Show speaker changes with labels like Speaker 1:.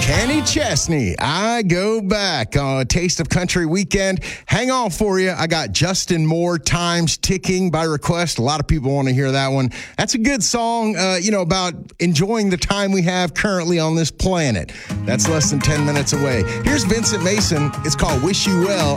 Speaker 1: Kenny Chesney, I Go Back on Taste of Country weekend. Hang on for you. I got Justin Moore, Time's Ticking by request. A lot of people want to hear that one. That's a good song, about enjoying the time we have currently on this planet. That's less than 10 minutes away. Here's Vincent Mason. It's called Wish You Well